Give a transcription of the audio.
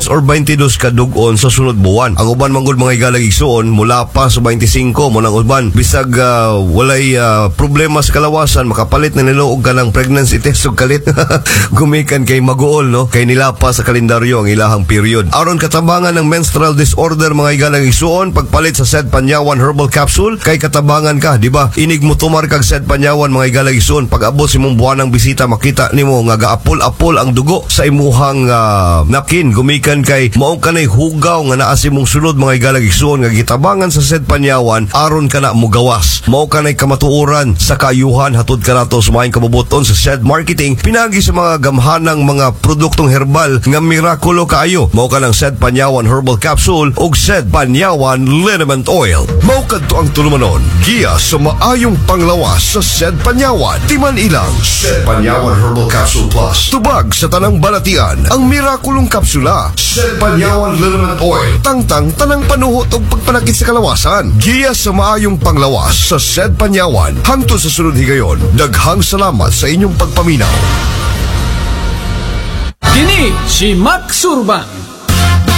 or 22 ka dugon sa sunod buwan. Ang uban manggod mga igalang igsuon mula pa sa 25 mo nang uban bisag walay problema sa kalawasan makapalit na nila og kanang pregnancy test ug kalit gumikan kay maguol no kay nila pa sa kalendaryo ang ilahang period. Aron katabangan ng menstrual disorder mga igalang igsuon pagpalit sa Sed Panyawan Herbal Capsule kay katabangan ka di ba? Inig mo tumar kag Sed Panyawan mga igalang igsuon pag abot si mong buwanang bisita makita nimo nga gaapol-apol ang dugo sa imuhang nakin gumikan kay maong kanay hugaw nga naa si mong sulod mga igalang igsuon nga gitabangan sa Sed Panyawan aron kana mugawas. Mao kanay kamatuoran sa kayuhan hatod kanato sumayong kabubuton sa Sed Marketing pinagi sa mga gamhanang mga produktong herbal nga mirakulo kaayo. Mao kanang Sed Panyawan Herbal Capsule ug Sed Panyawan Liniment Oil. Mao kadto ang tulumanon giya sa maayong panglawas sa Sed Panyawan. Timan ilang Sed Panyawan Herbal Capsule Plus. Tubag sa tanang balatian ang mirakulong kapsula. Sed Panyawan Liniment Oil. Tangtang tanang panuhot ug pagpanakit sa kalawasan. Giya sa maayong panglawas sa Sed Panyawan. Hangtod sa sunod higayon, daghang salamat sa inyong pagpaminaw. Kini si Max Urban